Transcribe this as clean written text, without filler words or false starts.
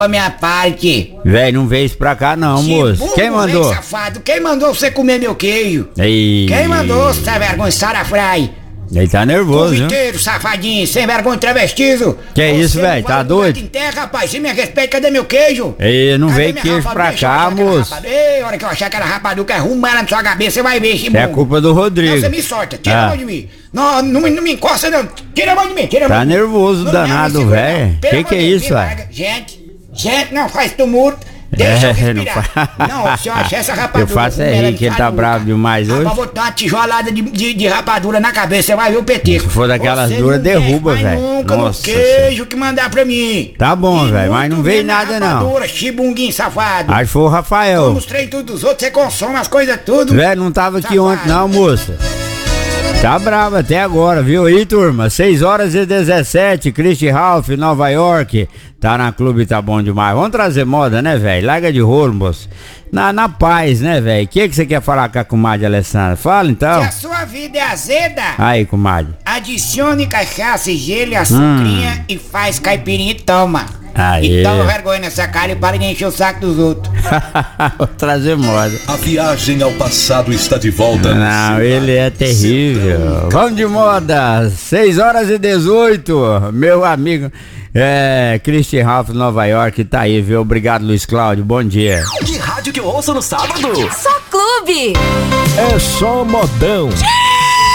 a minha parte. Véi, não veio isso pra cá não, moço. Quem mandou? Moleque safado, quem mandou você comer meu queijo? Ei. Quem mandou, sem vergonha, sarafrai? Ele tá nervoso, viu? Conviteiro, safadinho, sem vergonha, travestizo. Que é isso, velho? Tá doido? Em terra, rapaz, se me respeita, cadê meu queijo? Ei, não Cadê veio minha queijo rapadura? pra cá, moço. Ei, hora que eu achar aquela rapaduca, arruma ela na sua cabeça, você vai ver, É chibungo. culpa do Não, Rodrigo. você me solta, tira a mão de mim. Não, não me encosta não, tira a mão de mim, tira a mão Tá de mim. nervoso, Não, danado, não me segura, velho. não. Pelo Que amor é de Deus, isso, me velho? larga. Gente, não faz tumulto. Deixa eu É, não respirar. fa- Não, se eu achar essa rapadura... Eu faço é ela rir, que ele tá sabe, bravo demais hoje. Pra botar uma tijolada de rapadura na cabeça, você vai ver o petisco. Se for daquelas Você duras, não derruba, mexe mais velho. nunca no Nossa queijo que mandar pra mim. Tá bom, E velho, mas muito não veio menos nada, não. rapadura, chibunguinho safado. Acho que foi o Rafael. Toma os trem tudo dos outros, você consome as coisas tudo. Velho, não tava aqui Safado. ontem não, moça. Tá bravo até agora, viu aí, turma? 6h17, Christy Ralph, Nova York. Tá na clube, tá bom demais. Vamos trazer moda, né, velho? Larga de rolo, moço. Na paz, né, velho? O que você quer falar com a comadre Alessandra? Fala, então. Se a sua vida é azeda, Aí, comadre. adicione cachaça e gelo e açucrinha e faz caipirinha e toma. Aê. E toma vergonha nessa cara e para de encher o saco dos outros. Vou trazer moda. A viagem ao passado está de volta. Não, ele é terrível. Vamos de moda. 6h18, meu amigo. Christy Ralph, Nova York, tá aí, viu? Obrigado, Luiz Cláudio. Bom dia. Que rádio que eu ouço no sábado? Só clube. É só modão.